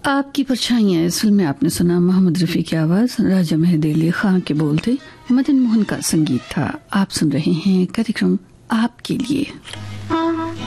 आपकी परछाइयां इस फिल्म में आपने सुना मोहम्मद रफी की आवाज, राजा मेहदी अली खां के बोल थे, मदन मोहन का संगीत था। आप सुन रहे हैं कार्यक्रम आपके लिए।